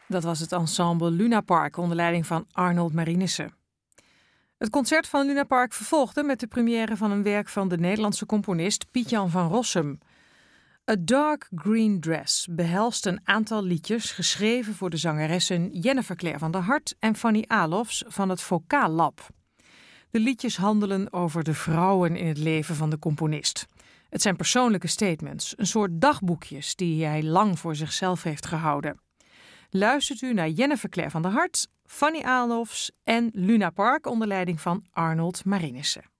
Dat was het ensemble Luna Park onder leiding van Arnold Marinissen. Het concert van Luna Park vervolgde met de première van een werk van de Nederlandse componist Piet-Jan van Rossum. A Dark Green Dress behelst een aantal liedjes geschreven voor de zangeressen Jennifer Claire van der Hart en Fanny Alofs van het Vocaal Lab. De liedjes handelen over de vrouwen in het leven van de componist. Het zijn persoonlijke statements, een soort dagboekjes die hij lang voor zichzelf heeft gehouden. Luistert u naar Jennifer Claire van der Hart, Fanny Alofs en Luna Park onder leiding van Arnold Marinissen.